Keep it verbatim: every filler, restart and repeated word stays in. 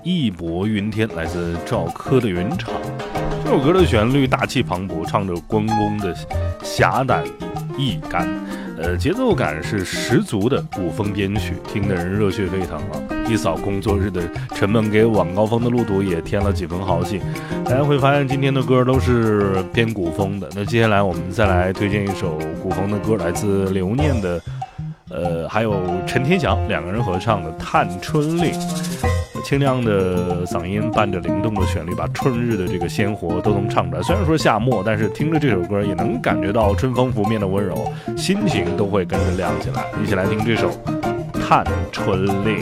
义薄云天，来自赵柯的原唱。这首歌的旋律大气磅礴，唱着关公的侠胆义肝，呃，节奏感是十足的古风编曲，听得人热血沸腾啊！一扫工作日的沉闷，给晚高峰的路途也添了几分豪气。大家会发现今天的歌都是偏古风的。那接下来我们再来推荐一首古风的歌，来自刘念的，呃，还有陈天祥两个人合唱的《探春令》。清亮的嗓音伴着灵动的旋律，把春日的这个鲜活都能唱出来。虽然说夏末，但是听着这首歌也能感觉到春风拂面的温柔，心情都会跟着亮起来。一起来听这首《探春令》。